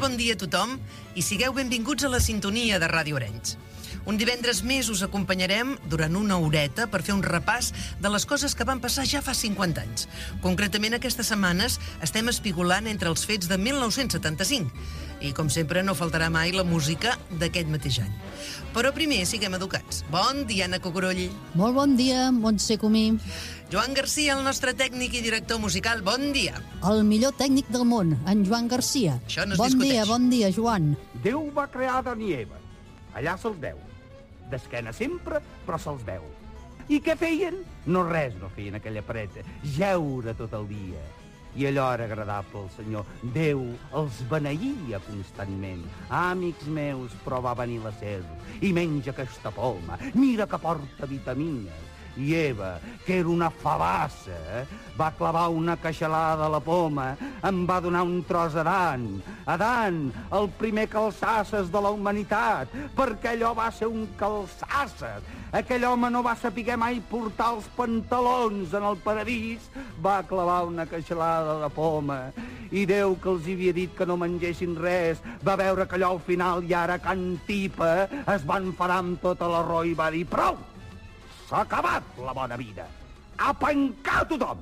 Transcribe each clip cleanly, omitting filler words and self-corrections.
bon dia a tothom i sigueu benvinguts a la sintonia de Ràdio Arenys. Un divendres més us acompanyarem durant una horeta per fer un repàs de les coses que van passar ja fa 50 anys. Concretament, aquestes setmanes estem espigolant entre els fets de 1975 i, com sempre, no faltarà mai la música d'aquest mateix any. Però primer, siguem educats. Bon dia, Anna Cucurull. Molt bon dia, Montse Comí. Joan Garcia, el nostre tècnic i director musical, bon dia. El millor tècnic del món, en Joan Garcia. Això no es discuteix. Bon dia, Joan. Déu va crear Adam i Eva. Allà se'ls veu. D'esquena sempre, però se'ls veu. I què feien? No res no feien aquella pareta. Jeure tot el dia. I allò era agradable al Senyor. Déu els beneïa constantment. Amics meus, però va venir la Cel i menja aquesta poma. Mira que porta vitamines. I Eva, que era una fabassa, va clavar una queixalada a la poma, em va donar un tros a Adán. Adán, el primer calçasses de la humanitat, perquè allò va ser un calçasses. Aquell home no va saber mai portar els pantalons en el paradís, va clavar una queixalada a la poma. I Déu, que els havia dit que no mengessin res, va veure que allò al final i ara Can Tipa es va enfadar amb tota la raó i va dir: prou! S'ha acabat la bona vida. A pencar tothom!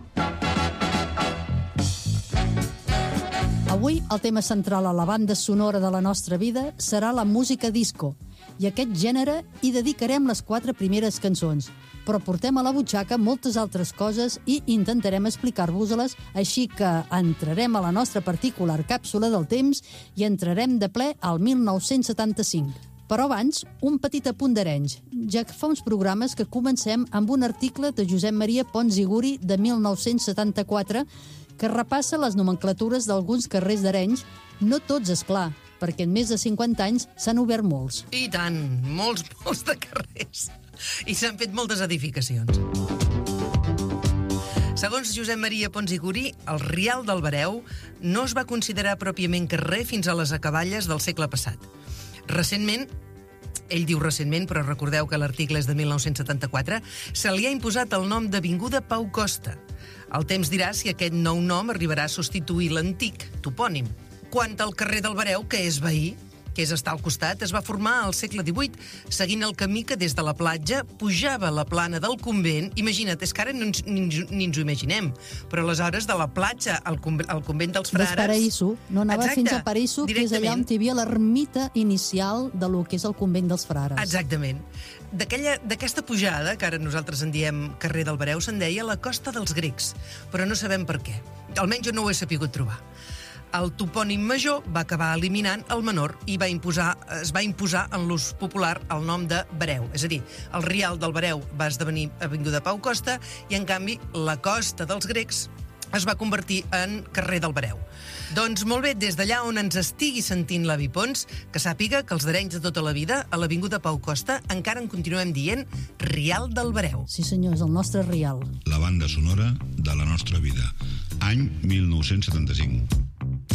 Avui el tema central a la banda sonora de la nostra vida serà la música disco. I a aquest gènere hi dedicarem les 4 primeres cançons. Però portem a la butxaca moltes altres coses i intentarem explicar-vos-les, així que entrarem a la nostra particular càpsula del temps i entrarem de ple al 1975. Però abans, un petit apunt d'Arenys, ja que fa uns programes que comencem amb un article de Josep Maria Pons i Guri de 1974 que repassa les nomenclatures d'alguns carrers d'Arenys, no tots, és clar, perquè en més de 50 anys s'han obert molts. I tant, molts de carrers. I s'han fet moltes edificacions. Segons Josep Maria Pons i Guri, el Rial del Bereu no es va considerar pròpiament carrer fins a les acaballes del segle passat. Recentment, ell diu recentment, però recordeu que l'article és de 1974, se li ha imposat el nom d'Avinguda Pau Costa. El temps dirà si aquest nou nom arribarà a substituir l'antic topònim. Quant al carrer del Bereu, que és veí, que és estar al costat, es va formar al segle XVIII, seguint el camí que des de la platja pujava a la plana del convent. Imagina't, és que ara ni ens ho imaginem, però aleshores de la platja al convent dels frares... Des Paraíso, no anava exacte, fins a Paraíso, que és allà on hi havia l'ermita inicial de lo que és el convent dels frares. Exactament. D'aquesta pujada, que ara nosaltres en diem carrer del Bereu, se'n deia la Costa dels Grecs, però no sabem per què. Almenys jo no ho he sapigut trobar. El topònim major va acabar eliminant el menor i es va imposar en l'ús popular el nom de Bereu. És a dir, el Rial del Bereu va esdevenir Avinguda Pau Costa i, en canvi, la Costa dels Grecs es va convertir en carrer del Bereu. Doncs molt bé, des d'allà on ens estigui sentint l'avi Pons, que sàpiga que els d'Arenys de tota la vida, a l'Avinguda Pau Costa, encara en continuem dient Rial del Bereu. Sí senyor, és el nostre Rial. La banda sonora de la nostra vida. Any 1975.